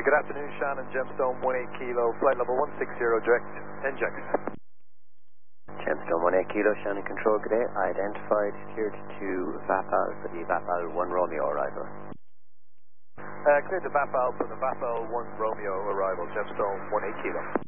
Good afternoon, Shannon, Gemstone 18 Kilo, flight level 160 direct, inject. Gemstone 18 Kilo, Shannon Control, good day. Identified, cleared to VAPAL for the VAPAL 1 Romeo arrival. Cleared to VAPAL for the VAPAL 1 Romeo arrival, Gemstone 18 Kilo.